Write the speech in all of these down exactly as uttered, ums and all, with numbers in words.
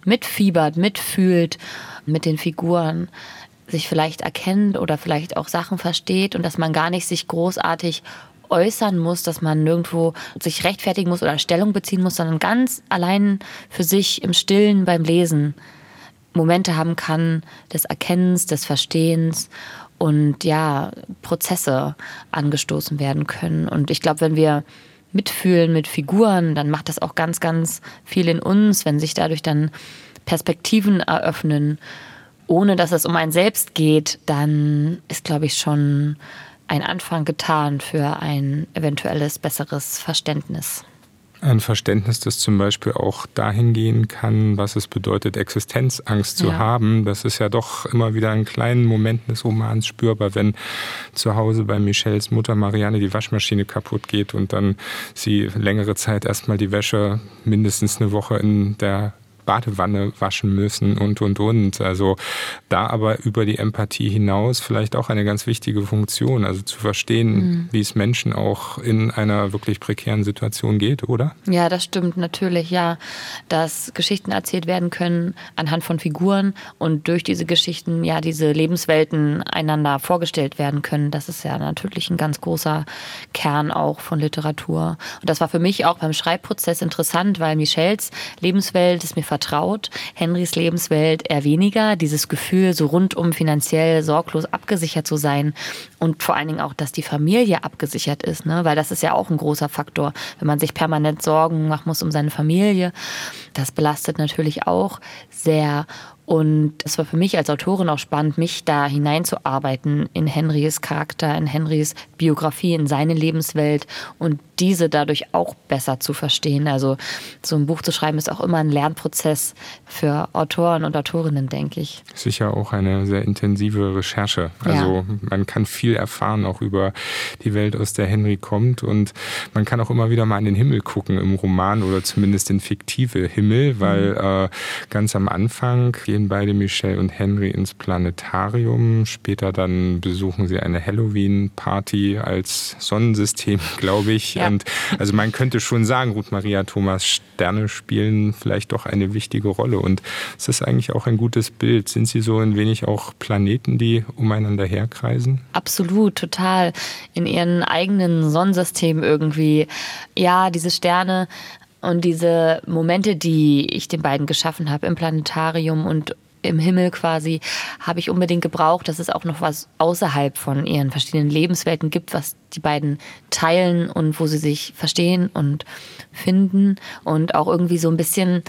mitfiebert, mitfühlt mit den Figuren, sich vielleicht erkennt oder vielleicht auch Sachen versteht und dass man gar nicht sich großartig äußern muss, dass man nirgendwo sich rechtfertigen muss oder Stellung beziehen muss, sondern ganz allein für sich im Stillen beim Lesen Momente haben kann des Erkennens, des Verstehens und ja, Prozesse angestoßen werden können. Und ich glaube, wenn wir mitfühlen mit Figuren, dann macht das auch ganz, ganz viel in uns, wenn sich dadurch dann Perspektiven eröffnen, ohne dass es um einen selbst geht, dann ist, glaube ich, schon ein Anfang getan für ein eventuelles besseres Verständnis. Ein Verständnis, das zum Beispiel auch dahin gehen kann, was es bedeutet, Existenzangst zu ja. haben. Das ist ja doch immer wieder in kleinen Momenten des Romans spürbar, wenn zu Hause bei Michels Mutter Marianne die Waschmaschine kaputt geht und dann sie längere Zeit erstmal die Wäsche mindestens eine Woche in der Badewanne waschen müssen und, und, und. Also da aber über die Empathie hinaus vielleicht auch eine ganz wichtige Funktion, also zu verstehen, mhm. wie es Menschen auch in einer wirklich prekären Situation geht, oder? Ja, das stimmt natürlich, ja. Dass Geschichten erzählt werden können anhand von Figuren und durch diese Geschichten ja diese Lebenswelten einander vorgestellt werden können. Das ist ja natürlich ein ganz großer Kern auch von Literatur. Und das war für mich auch beim Schreibprozess interessant, weil Michels Lebenswelt ist mir vertraut, Henrys Lebenswelt eher weniger. Dieses Gefühl, so rundum finanziell sorglos abgesichert zu sein und vor allen Dingen auch, dass die Familie abgesichert ist, ne? Weil das ist ja auch ein großer Faktor, wenn man sich permanent Sorgen machen muss um seine Familie. Das belastet natürlich auch sehr. Und es war für mich als Autorin auch spannend, mich da hineinzuarbeiten in Henrys Charakter, in Henrys Biografie, in seine Lebenswelt und diese dadurch auch besser zu verstehen. Also so ein Buch zu schreiben ist auch immer ein Lernprozess für Autoren und Autorinnen, denke ich. Sicher auch eine sehr intensive Recherche. Also ja. man kann viel erfahren auch über die Welt, aus der Henry kommt, und man kann auch immer wieder mal an den Himmel gucken im Roman oder zumindest den fiktive Himmel, weil mhm. äh, ganz am Anfang gehen beide Michel und Henry ins Planetarium. Später dann besuchen sie eine Halloween-Party als Sonnensystem, glaube ich. Ja. Und also man könnte schon sagen, Ruth Maria Thomas, Sterne spielen vielleicht doch eine wichtige Rolle. Und es ist eigentlich auch ein gutes Bild. Sind sie so ein wenig auch Planeten, die umeinander herkreisen? Absolut, total. In ihren eigenen Sonnensystem irgendwie. Ja, diese Sterne und diese Momente, die ich den beiden geschaffen habe im Planetarium und im Himmel quasi, habe ich unbedingt gebraucht, dass es auch noch was außerhalb von ihren verschiedenen Lebenswelten gibt, was die beiden teilen und wo sie sich verstehen und finden und auch irgendwie so ein bisschen,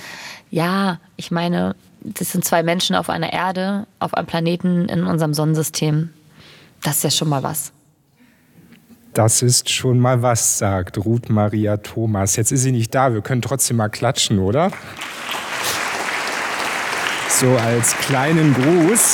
ja, ich meine, das sind zwei Menschen auf einer Erde, auf einem Planeten in unserem Sonnensystem. Das ist ja schon mal was. Das ist schon mal was, sagt Ruth Maria Thomas. Jetzt ist sie nicht da, wir können trotzdem mal klatschen, oder? So als kleinen Gruß.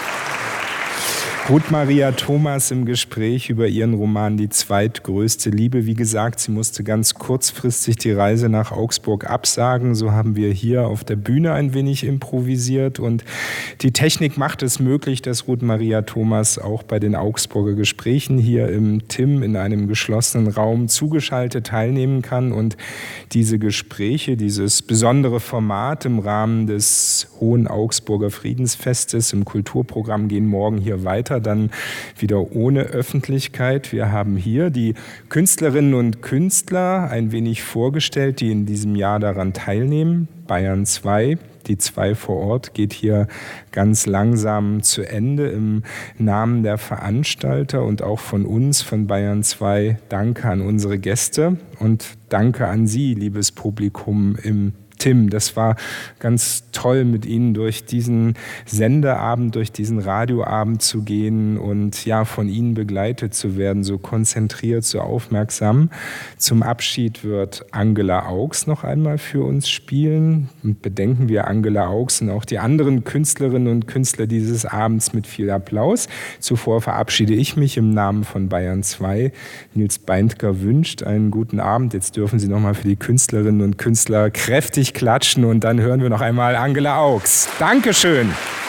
Ruth Maria Thomas im Gespräch über ihren Roman Die zweitgrößte Liebe. Wie gesagt, sie musste ganz kurzfristig die Reise nach Augsburg absagen. So haben wir hier auf der Bühne ein wenig improvisiert. Und die Technik macht es möglich, dass Ruth Maria Thomas auch bei den Augsburger Gesprächen hier im T I M in einem geschlossenen Raum zugeschaltet teilnehmen kann. Und diese Gespräche, dieses besondere Format im Rahmen des Hohen Augsburger Friedensfestes im Kulturprogramm gehen morgen hier weiter, dann wieder ohne Öffentlichkeit. Wir haben hier die Künstlerinnen und Künstler ein wenig vorgestellt, die in diesem Jahr daran teilnehmen. Bayern zwei, die zwei vor Ort, geht hier ganz langsam zu Ende. Im Namen der Veranstalter und auch von uns, von Bayern zwei, danke an unsere Gäste und danke an Sie, liebes Publikum im Tim, das war ganz toll, mit Ihnen durch diesen Sendeabend, durch diesen Radioabend zu gehen und ja, von Ihnen begleitet zu werden, so konzentriert, so aufmerksam. Zum Abschied wird Angela Augs noch einmal für uns spielen. Und bedenken wir Angela Augs und auch die anderen Künstlerinnen und Künstler dieses Abends mit viel Applaus. Zuvor verabschiede ich mich im Namen von Bayern zwei. Nils Beindker wünscht einen guten Abend. Jetzt dürfen Sie noch mal für die Künstlerinnen und Künstler kräftig klatschen und dann hören wir noch einmal Angela Augs. Dankeschön.